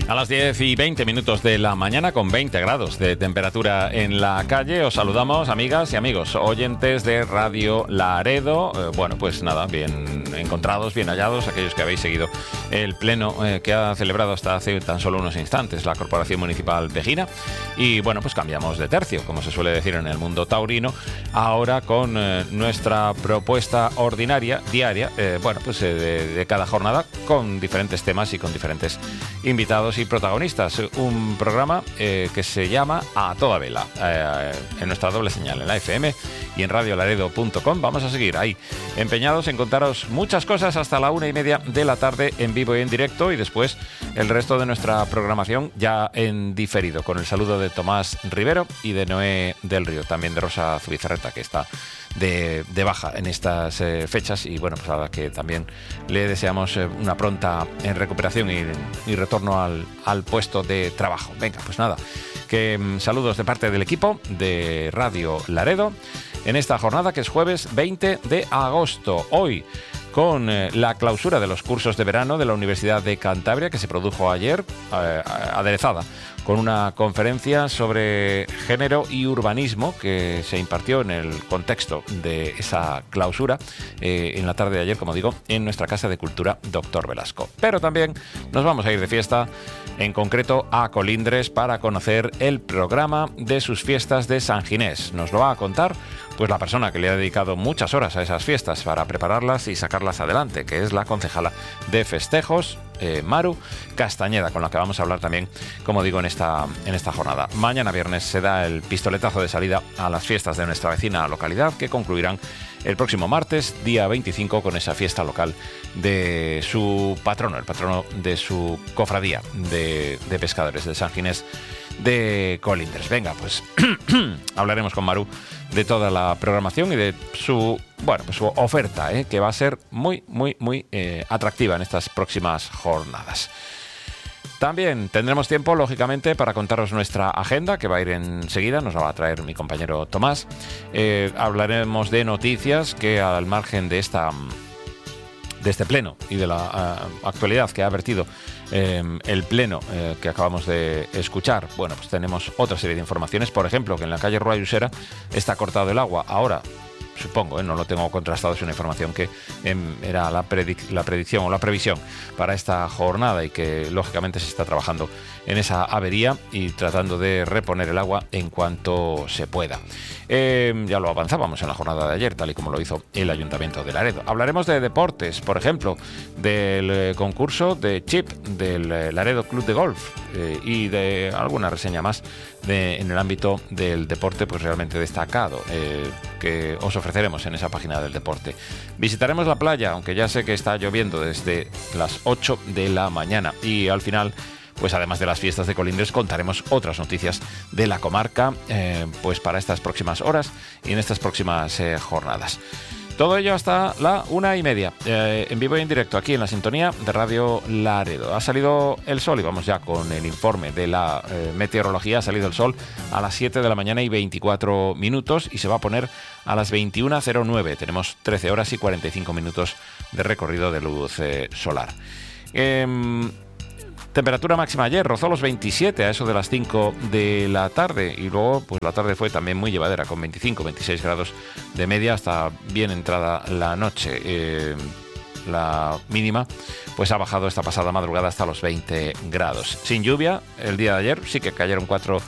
A las 10:20 de la mañana, con 20 grados de temperatura en la calle, os saludamos, amigas y amigos, oyentes de Radio Laredo. Bueno, pues nada, bien encontrados, bien hallados, aquellos que habéis seguido el pleno que ha celebrado hasta hace tan solo unos instantes la Corporación Municipal Vejina. Y bueno, pues cambiamos de tercio, como se suele decir en el mundo taurino, ahora con nuestra propuesta ordinaria, diaria, de cada jornada, con diferentes temas y con diferentes invitados y protagonistas. Un programa que se llama A Toda Vela, en nuestra doble señal, en la FM y en radiolaredo.com. Vamos a seguir ahí, empeñados en contaros muchas cosas hasta la 1:30 de la tarde, en vivo y en directo, y después el resto de nuestra programación ya en diferido, con el saludo de Tomás Rivero y de Noé del Río, también de Rosa Zubizarreta, que está de baja en estas fechas, y bueno, pues a la que también le deseamos una pronta recuperación y retorno al puesto de trabajo. Venga, pues nada, que saludos de parte del equipo de Radio Laredo en esta jornada, que es jueves 20 de agosto. Hoy, con la clausura de los cursos de verano de la Universidad de Cantabria, que se produjo ayer, aderezada con una conferencia sobre género y urbanismo que se impartió en el contexto de esa clausura en la tarde de ayer, como digo, en nuestra Casa de Cultura Doctor Velasco. Pero también nos vamos a ir de fiesta, en concreto a Colindres, para conocer el programa de sus fiestas de San Ginés. Nos lo va a contar pues la persona que le ha dedicado muchas horas a esas fiestas para prepararlas y sacarlas adelante, que es la concejala de festejos, Maru Castañeda, con la que vamos a hablar también, como digo, en esta jornada. Mañana viernes se da el pistoletazo de salida a las fiestas de nuestra vecina localidad, que concluirán el próximo martes, día 25, con esa fiesta local de su patrono, el patrono de su cofradía de pescadores de San Ginés de Colindres. Venga, pues hablaremos con Maru de toda la programación y de su oferta, que va a ser muy atractiva en estas próximas jornadas. También tendremos tiempo, lógicamente, para contaros nuestra agenda, que va a ir enseguida, nos la va a traer mi compañero Tomás. Hablaremos de noticias que, al margen de este pleno y de la actualidad que ha vertido el pleno que acabamos de escuchar, bueno, pues tenemos otra serie de informaciones. Por ejemplo, que en la calle Rua y Usera está cortado el agua. Ahora, supongo, no lo tengo contrastado, es una información que era la predicción o la previsión para esta jornada, y que lógicamente se está trabajando en esa avería y tratando de reponer el agua en cuanto se pueda. Ya lo avanzábamos en la jornada de ayer, tal y como lo hizo el Ayuntamiento de Laredo. Hablaremos de deportes, por ejemplo, del concurso de chip del Laredo Club de Golf, y de alguna reseña más en el ámbito del deporte, pues realmente destacado, que os ofreceremos en esa página del deporte. Visitaremos la playa, aunque ya sé que está lloviendo desde las 8 de la mañana, y al final, pues además de las fiestas de Colindres, contaremos otras noticias de la comarca, pues para estas próximas horas y en estas próximas jornadas. Todo ello hasta la 1:30, en vivo y en directo, aquí en la sintonía de Radio Laredo. Ha salido el sol y vamos ya con el informe de la meteorología. Ha salido el sol a las 7 de la mañana y 24 minutos y se va a poner a las 21:09. Tenemos 13 horas y 45 minutos de recorrido de luz solar. Temperatura máxima ayer rozó los 27 a eso de las 5 de la tarde, y luego pues la tarde fue también muy llevadera, con 25-26 grados de media hasta bien entrada la noche. La mínima pues ha bajado esta pasada madrugada hasta los 20 grados. Sin lluvia el día de ayer, sí que cayeron cuatro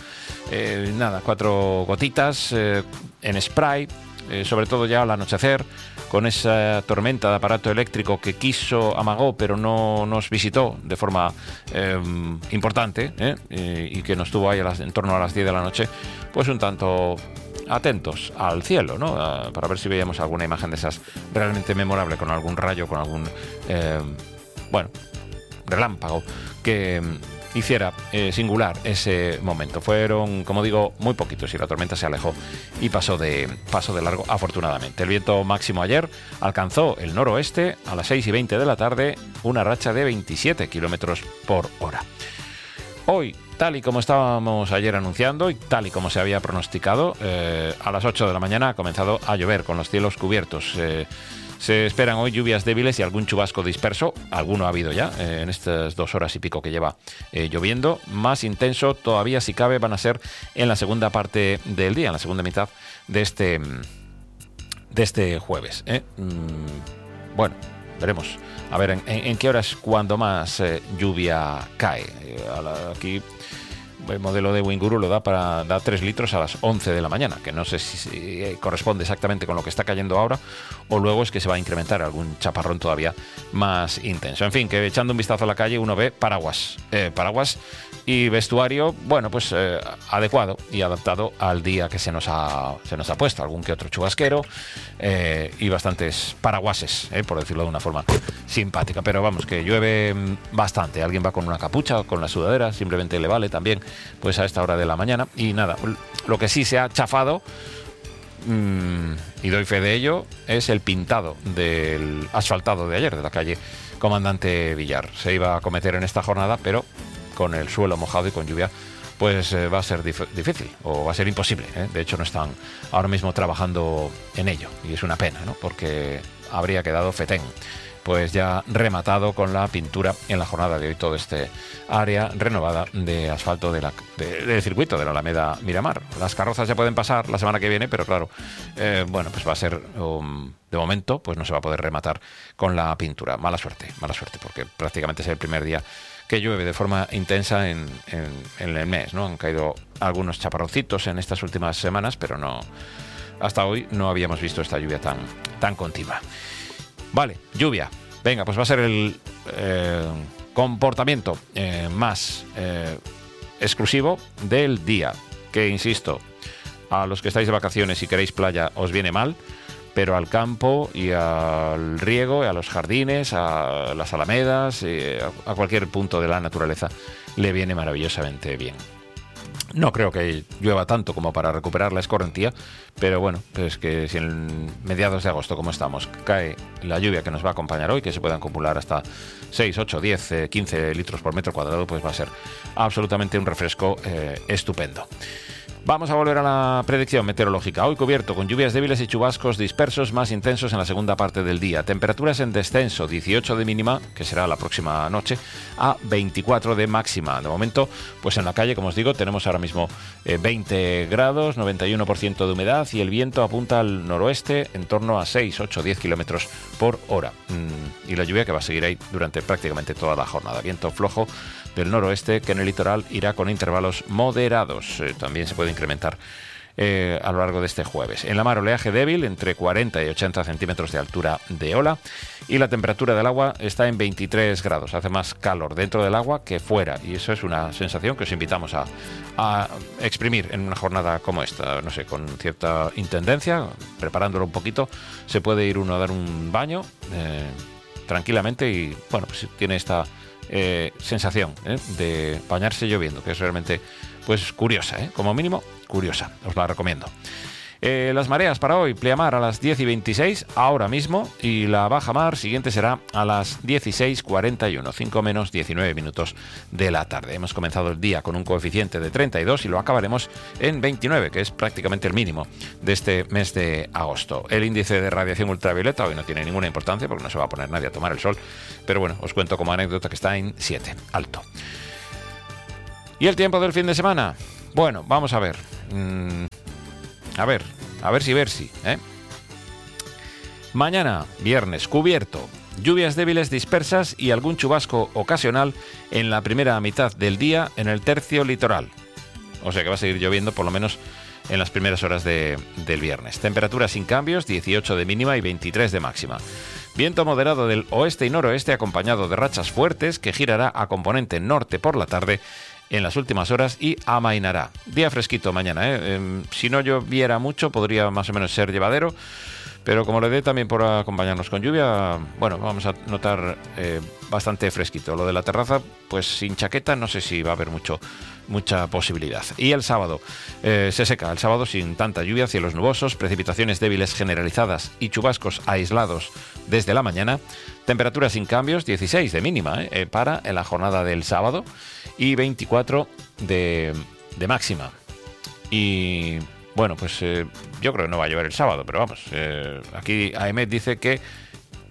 gotitas en spray, sobre todo ya al anochecer, con esa tormenta de aparato eléctrico que amagó, pero no nos visitó de forma importante, y que nos tuvo ahí en torno a las 10 de la noche, pues un tanto atentos al cielo, ¿no? Para ver si veíamos alguna imagen de esas realmente memorable, con algún rayo, con algún relámpago que hiciera singular ese momento. Fueron, como digo, muy poquitos, y la tormenta se alejó y pasó de largo, afortunadamente. El viento máximo ayer alcanzó el noroeste a las 6:20 de la tarde, una racha de 27 kilómetros por hora. Hoy, tal y como estábamos ayer anunciando y tal y como se había pronosticado, a las 8 de la mañana ha comenzado a llover, con los cielos cubiertos. Se esperan hoy lluvias débiles y algún chubasco disperso. Alguno ha habido ya en estas 2 horas y pico que lleva lloviendo. Más intenso todavía, si cabe, van a ser en la segunda parte del día, en la segunda mitad de este jueves. Bueno, veremos. A ver en qué horas cuando más lluvia cae. Aquí el modelo de Winguru lo da 3 litros a las 11 de la mañana, que no sé si corresponde exactamente con lo que está cayendo ahora o luego es que se va a incrementar algún chaparrón todavía más intenso. En fin, que echando un vistazo a la calle uno ve paraguas y vestuario, bueno, pues adecuado y adaptado al día que se nos ha puesto. Algún que otro chubasquero y bastantes paraguases, por decirlo de una forma simpática. Pero vamos, que llueve bastante. Alguien va con una capucha o con la sudadera, simplemente le vale también, pues a esta hora de la mañana. Y nada, lo que sí se ha chafado, y doy fe de ello, es el pintado del asfaltado de ayer, de la calle Comandante Villar. Se iba a cometer en esta jornada, pero con el suelo mojado y con lluvia, pues va a ser difícil o va a ser imposible. De hecho, no están ahora mismo trabajando en ello y es una pena, ¿no? Porque habría quedado fetén. Pues ya rematado con la pintura en la jornada de hoy todo este área renovada de asfalto del circuito de la Alameda Miramar. Las carrozas ya pueden pasar la semana que viene, pero claro, bueno, pues va a ser, de momento, pues no se va a poder rematar con la pintura. Mala suerte, porque prácticamente es el primer día que llueve de forma intensa en el mes, ¿no? Han caído algunos chaparroncitos en estas últimas semanas, pero no, hasta hoy no habíamos visto esta lluvia tan continua. Vale, lluvia. Venga, pues va a ser el comportamiento más exclusivo del día. Que, insisto, a los que estáis de vacaciones y queréis playa os viene mal, pero al campo y al riego, y a los jardines, a las alamedas, a cualquier punto de la naturaleza le viene maravillosamente bien. No creo que llueva tanto como para recuperar la escorrentía, pero bueno, pues que si en mediados de agosto, como estamos, cae la lluvia que nos va a acompañar hoy, que se puedan acumular hasta 6, 8, 10, 15 litros por metro cuadrado, pues va a ser absolutamente un refresco estupendo. Vamos a volver a la predicción meteorológica. Hoy cubierto con lluvias débiles y chubascos dispersos más intensos en la segunda parte del día. Temperaturas en descenso, 18 de mínima, que será la próxima noche, a 24 de máxima. De momento, pues en la calle, como os digo, tenemos ahora mismo 20 grados, 91% de humedad y el viento apunta al noroeste en torno a 6, 8, 10 kilómetros por hora. Y la lluvia que va a seguir ahí durante prácticamente toda la jornada. Viento flojo del noroeste que en el litoral irá con intervalos moderados. También se puede incrementar a lo largo de este jueves. En la mar, oleaje débil, entre 40 y 80 centímetros de altura de ola, y la temperatura del agua está en 23 grados. Hace más calor dentro del agua que fuera, y eso es una sensación que os invitamos a exprimir en una jornada como esta. No sé, con cierta intendencia, preparándolo un poquito, se puede ir uno a dar un baño tranquilamente y, bueno, pues tiene esta sensación de bañarse lloviendo, que es realmente pues curiosa, como mínimo curiosa, os la recomiendo. Las mareas para hoy, pleamar a las 10 y 26 ahora mismo, y la baja mar siguiente será a las 16:41, 5 menos 19 minutos de la tarde. Hemos comenzado el día con un coeficiente de 32 y lo acabaremos en 29, que es prácticamente el mínimo de este mes de agosto. El índice de radiación ultravioleta hoy no tiene ninguna importancia porque no se va a poner nadie a tomar el sol, pero bueno, os cuento como anécdota que está en 7, alto. ¿Y el tiempo del fin de semana? Bueno, vamos a ver. A ver si. Mañana, viernes, cubierto. Lluvias débiles dispersas y algún chubasco ocasional en la primera mitad del día en el tercio litoral. O sea que va a seguir lloviendo por lo menos en las primeras horas del viernes. Temperaturas sin cambios, 18 de mínima y 23 de máxima. Viento moderado del oeste y noroeste acompañado de rachas fuertes que girará a componente norte por la tarde en las últimas horas y amainará. Día fresquito mañana, si no lloviera mucho podría más o menos ser llevadero, pero como le dé también por acompañarnos con lluvia, bueno, vamos a notar bastante fresquito. Lo de la terraza, pues sin chaqueta no sé si va a haber mucha posibilidad. Y el sábado, se seca el sábado sin tanta lluvia, cielos nubosos, precipitaciones débiles generalizadas y chubascos aislados desde la mañana. Temperaturas sin cambios, 16 de mínima para en la jornada del sábado y 24 de máxima. Y bueno, pues yo creo que no va a llover el sábado, pero vamos, aquí AEMET dice que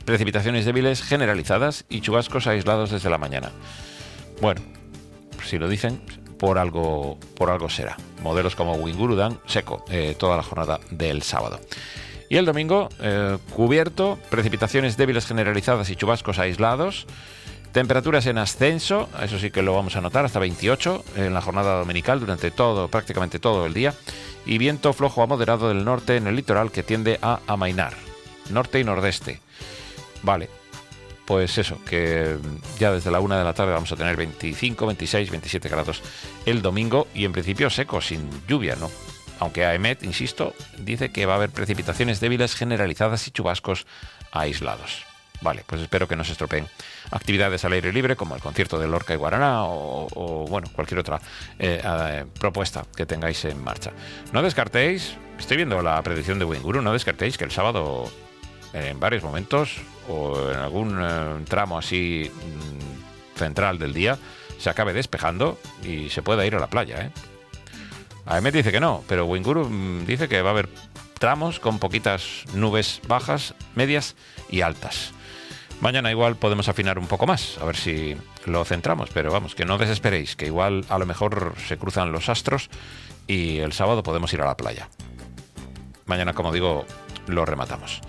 precipitaciones débiles generalizadas y chubascos aislados desde la mañana. Bueno, si lo dicen, por algo será. Modelos como Winguru dan seco toda la jornada del sábado. Y el domingo, cubierto, precipitaciones débiles generalizadas y chubascos aislados. Temperaturas en ascenso, eso sí que lo vamos a notar, hasta 28 en la jornada dominical durante prácticamente todo el día. Y viento flojo a moderado del norte en el litoral que tiende a amainar. Norte y nordeste. Vale, pues eso, que ya desde la 1 de la tarde vamos a tener 25, 26, 27 grados el domingo y en principio seco, sin lluvia, ¿no? Aunque AEMET, insisto, dice que va a haber precipitaciones débiles generalizadas y chubascos aislados. Vale, pues espero que no se estropeen actividades al aire libre como el concierto de Lorca y Guaraná o bueno, cualquier otra propuesta que tengáis en marcha. No descartéis, estoy viendo la predicción de Winguru, no descartéis que el sábado en varios momentos o en algún tramo así central del día se acabe despejando y se pueda ir a la playa, ¿eh? AEMET dice que no, pero Winguru dice que va a haber tramos con poquitas nubes bajas, medias y altas. Mañana igual podemos afinar un poco más, a ver si lo centramos, pero vamos, que no desesperéis, que igual a lo mejor se cruzan los astros y el sábado podemos ir a la playa. Mañana, como digo, lo rematamos.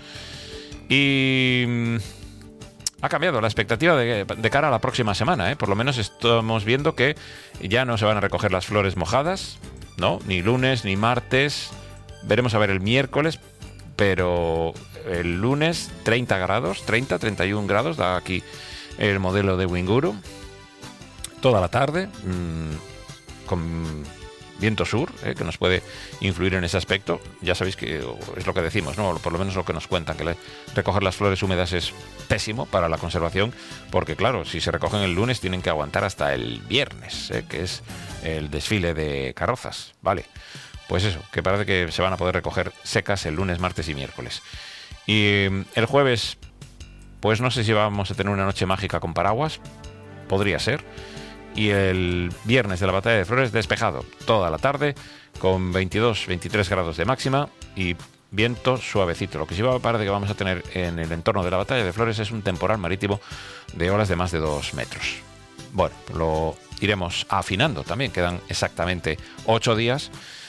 Y ha cambiado la expectativa de cara a la próxima semana, ¿eh? Por lo menos estamos viendo que ya no se van a recoger las flores mojadas, ¿no? Ni lunes, ni martes. Veremos a ver el miércoles, pero el lunes 30 grados, 30, 31 grados, da aquí el modelo de Winguru. Toda la tarde, con viento sur, que nos puede influir en ese aspecto. Ya sabéis que es lo que decimos, ¿no? Por lo menos lo que nos cuentan, que recoger las flores húmedas es pésimo para la conservación, porque claro, si se recogen el lunes tienen que aguantar hasta el viernes, que es el desfile de carrozas, ¿vale? Pues eso, que parece que se van a poder recoger secas el lunes, martes y miércoles. Y el jueves, pues no sé si vamos a tener una noche mágica con paraguas, podría ser. Y el viernes de la Batalla de Flores despejado toda la tarde con 22, 23 grados de máxima y viento suavecito. Lo que sí parece que vamos a tener en el entorno de la Batalla de Flores es un temporal marítimo de olas de más de 2 metros. Bueno, lo iremos afinando también, quedan exactamente 8 días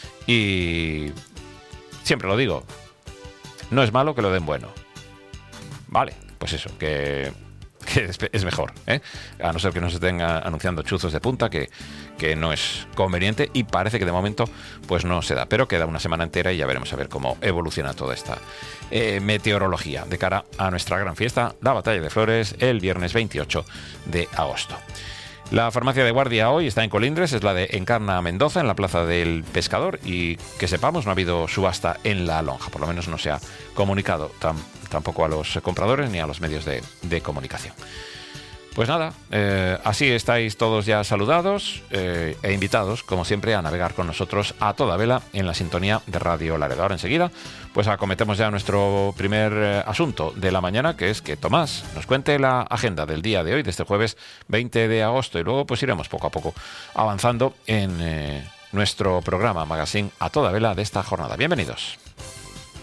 y siempre lo digo, no es malo que lo den bueno. Vale, pues eso, que es mejor, ¿eh? A no ser que no se estén anunciando chuzos de punta, que no es conveniente y parece que de momento pues no se da, pero queda una semana entera y ya veremos a ver cómo evoluciona toda esta meteorología de cara a nuestra gran fiesta, la Batalla de Flores, el viernes 28 de agosto. La farmacia de guardia hoy está en Colindres, es la de Encarna Mendoza, en la Plaza del Pescador, y que sepamos no ha habido subasta en la lonja, por lo menos no se ha comunicado tampoco a los compradores ni a los medios de comunicación. Pues nada, así estáis todos ya saludados e invitados, como siempre, a navegar con nosotros a toda vela en la sintonía de Radio Laredo. Ahora enseguida, pues acometemos ya nuestro primer asunto de la mañana, que es que Tomás nos cuente la agenda del día de hoy, de este jueves 20 de agosto, y luego pues iremos poco a poco avanzando en nuestro programa Magazine a toda vela de esta jornada. Bienvenidos.